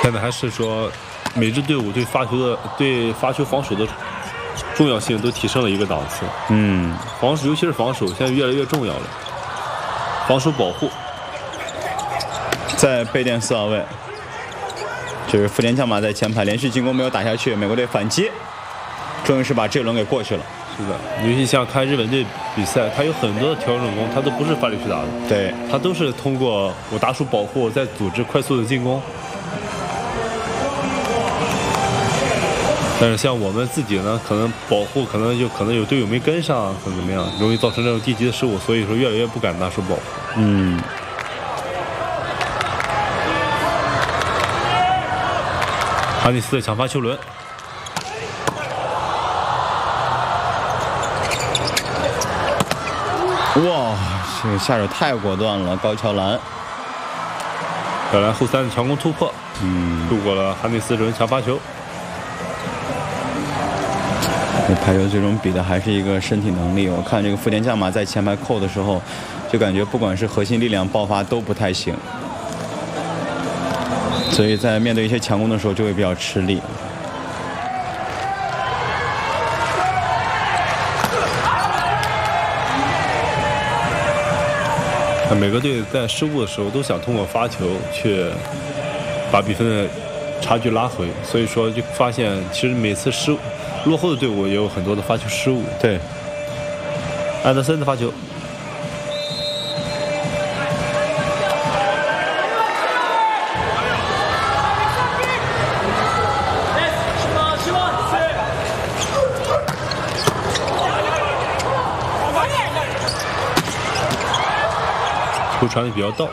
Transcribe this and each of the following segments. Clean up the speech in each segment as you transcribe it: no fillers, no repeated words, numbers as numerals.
现在还是说，每支队伍对发球防守的重要性都提升了一个档次。防守尤其是防守，现在越来越重要了。防守保护， 在背垫4号位，这是福田将马在前排连续进攻没有打下去，美国队反击，终于是把这轮给过去了。 是的，尤其像看日本队比赛，他有很多的调整攻，他都不是发力去打的， 对， 他都是通过我打出保护，再组织快速的进攻。但是像我们自己呢，可能保护可能有队友没跟上，或者怎么样，容易造成这种低级的失误，所以说越来越不敢拿出保护。哈尼斯的抢发球轮， 哇，这个下手太果断了，高桥兰。 再来后三的强攻突破，度过了哈尼斯这轮抢发球。 这排球最终比的还是一个身体能力。我看这个福田将马在前排扣的时候，就感觉不管是核心力量爆发都不太行，所以在面对一些强攻的时候就会比较吃力。 每个队在失误的时候都想通过发球去把比分的差距拉回，所以说就发现其实每次落后的队伍也有很多的发球失误。 对， 安德森的发球，球传的比较到，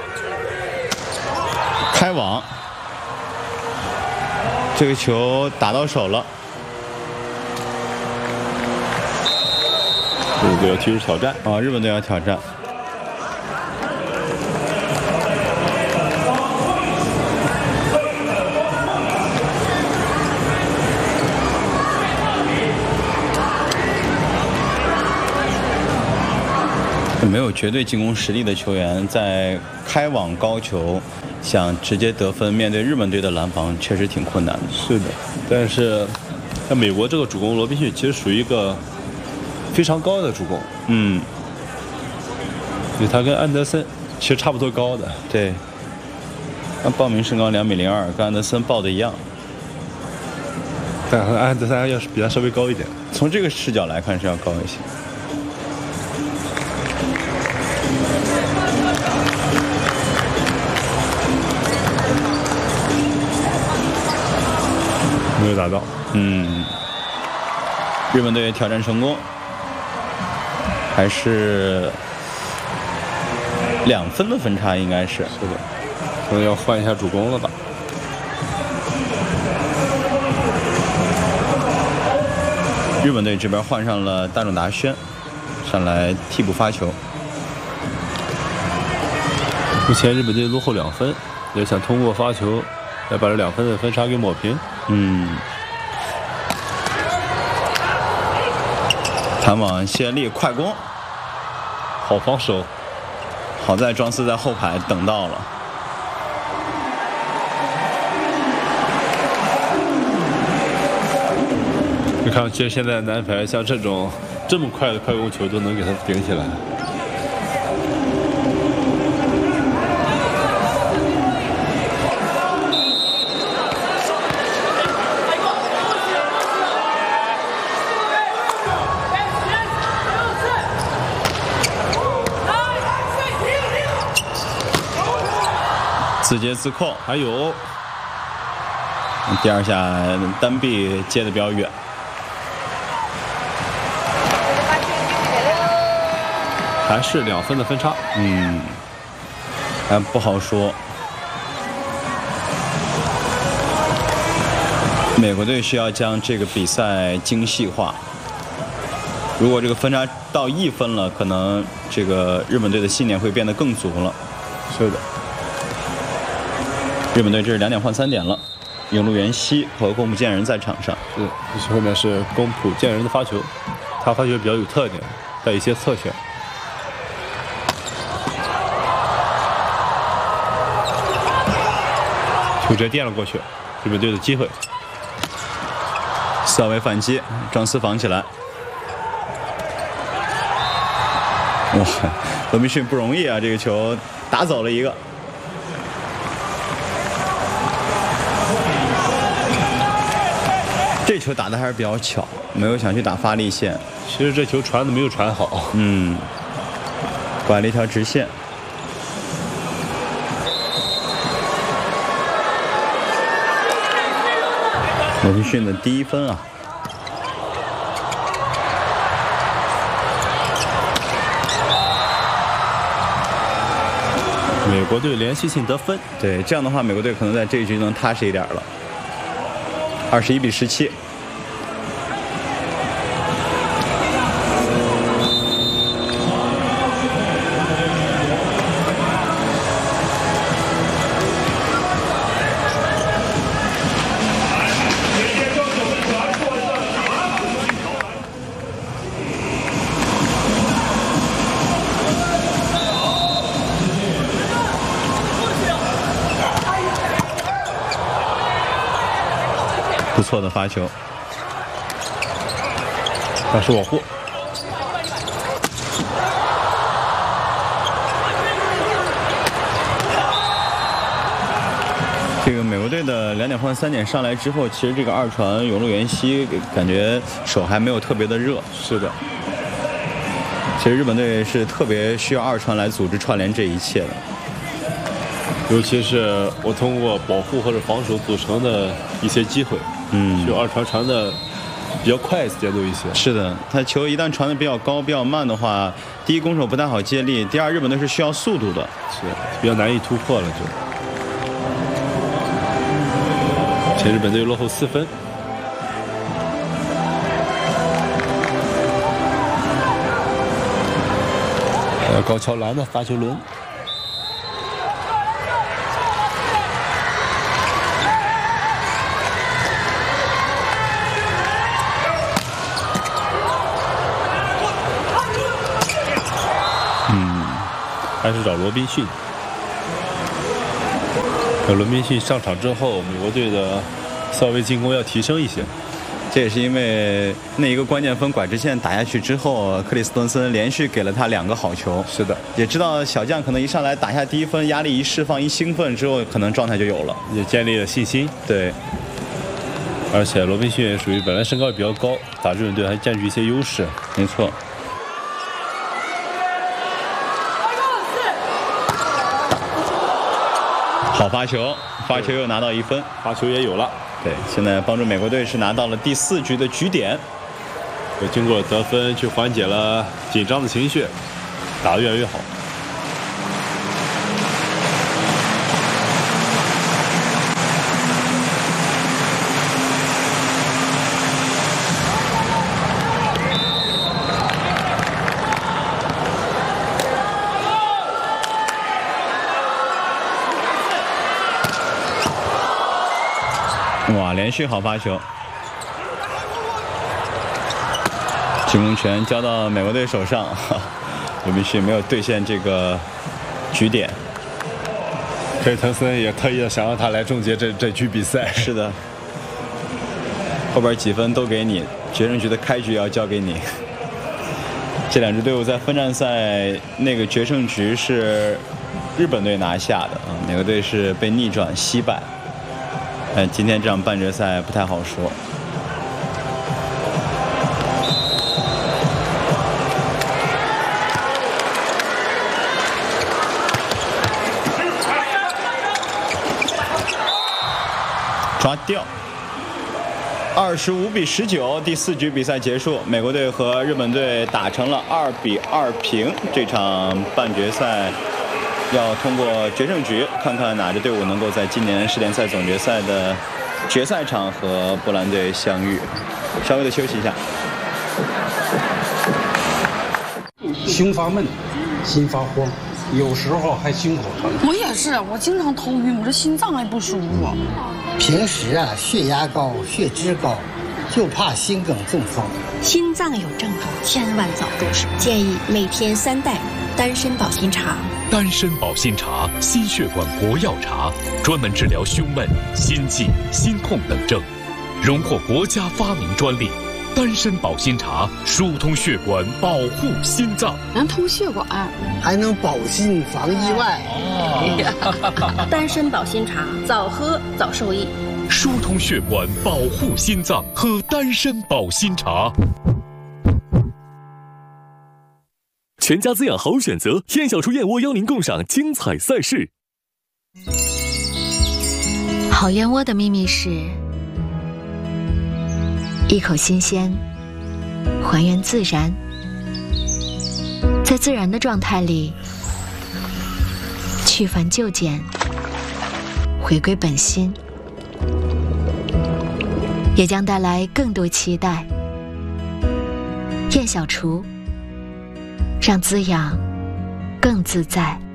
开网，这个球打到手了。 日本队要提出挑战啊！日本队要挑战。没有绝对进攻实力的球员，在开网高球想直接得分，面对日本队的拦防确实挺困难的。 是的，但是像美国这个主攻罗宾逊其实属于一个非常高的主攻，因为他跟安德森其实差不多高的。 对，他报名身高2.02米，跟安德森报的一样， 但安德森要是比他稍微高一点。 从这个视角来看是要高一些。 没有打到， 日本队挑战成功，还是2分的分差，应该是。 是的，可能要换一下主攻了吧。 日本队这边换上了大冢达宣，上来替补发球。 目前日本队落后2分，也想通过发球来把这2分的分差给抹平。 弹网谢力快攻， 好防守， 好在庄司在后排等到了。 你看，其实现在男排像这么快的快攻球都能给他顶起来。 自接自扣， 还有第2下单臂接的比较远， 还是2分的分差。 还不好说。美国队需要将这个比赛精细化。如果这个分差到1分了，可能这个日本队的信念会变得更足了。 是的。 日本队这是2点换3点了，永禄元希和宫浦健人在场上。 后面是宫浦健人的发球，他发球比较有特点，带一些侧旋。 突直接垫了过去，日本队的机会。 萨维反击，张思防起来。哇，罗宾逊不容易啊！这个球打走了一个。这球打的还是比较巧，没有想去打发力线。 其实这球传的没有传好， 拐了一条直线。罗宾逊的第1分啊！ 美国队连续性得分。 对，这样的话，美国队可能在这一局能踏实一点了。21比17。不错的发球， 但是保护。 这个美国队的2点换3点上来之后，其实这个二传永路源希感觉手还没有特别的热。 是的， 其实日本队是特别需要二传来组织串联这一切的。 尤其是我通过保护或者防守组成的一些机会，需要二传的比较快节奏一些。 是的，他球一旦传的比较高、比较慢的话，第一攻手不太好接力，第二日本队是需要速度的， 是比较难以突破了就。且日本队落后4分。高桥蓝的发球轮。还是找罗宾逊。罗宾逊上场之后，美国队的稍微进攻要提升一些。 这也是因为那一个关键分拐直线打下去之后，克里斯滕森连续给了他2个好球。 是的， 也知道小将可能一上来打下第1分，压力一释放、一兴奋之后，可能状态就有了， 也建立了信心。 对， 而且罗宾逊也属于本来身高也比较高，打日本队还占据一些优势。 没错。好发球，发球又拿到1分， 发球也有了。 对，现在帮助美国队是拿到了第4局的局点。 经过得分，去缓解了紧张的情绪，打得越来越好。 哇，连续好发球，进攻权交到美国队手上，罗宾逊没有兑现这个局点。 克里滕森也特意的想让他来终结这局比赛。 是的，后边几分都给你，决胜局的开局也要交给你。这2支队伍在分站赛那个决胜局是日本队拿下的啊，美国队是被逆转惜败。今天这场半决赛不太好说。抓掉。25比19，第4局比赛结束，美国队和日本队打成了2比2平。这场半决赛要通过决胜局，看看哪支队伍能够在今年世联赛总决赛的决赛场和波兰队相遇。稍微的休息一下。 胸发闷，心发慌，有时候还心口疼。 我也是，我经常头晕，我这心脏还不舒服。 平时啊，血压高，血脂高，就怕心梗中风。 心脏有症状，千万早重视。建议每天3袋丹参保心茶， 丹参保心茶，心血管国药茶，专门治疗胸闷、心悸、心痛等症，荣获国家发明专利。丹参保心茶疏通血管，保护心脏， 能通血管， 还能保心防意外。 丹参保心茶，早喝早受益。 疏通血管，保护心脏，喝丹参保心茶。 全家滋养好选择，燕小厨燕窝邀您共赏精彩赛事。 好燕窝的秘密是一口新鲜，还原自然，在自然的状态里去繁就简，回归本心，也将带来更多期待。燕小厨，让滋养更自在。